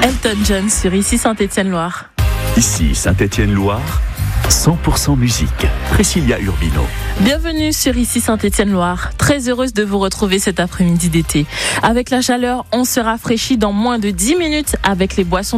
Elton John sur Ici Saint-Étienne-Loire. Ici Saint-Étienne-Loire, 100% musique. Priscilla Urbino. Bienvenue sur Ici Saint-Étienne-Loire. Très heureuse de vous retrouver cet après-midi d'été. Avec la chaleur, on se rafraîchit dans moins de 10 minutes avec les boissons